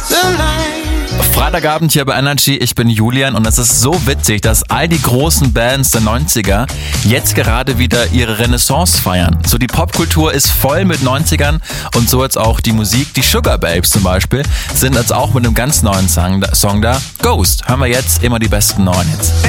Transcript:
Freitagabend hier bei Energy, ich bin Julian und es ist so witzig, dass all die großen Bands der 90er jetzt gerade wieder ihre Renaissance feiern. So die Popkultur ist voll mit 90ern und so jetzt auch die Musik. Die Sugar Babes zum Beispiel sind jetzt auch mit einem ganz neuen Song da. Ghost hören wir jetzt immer die besten neuen Hits.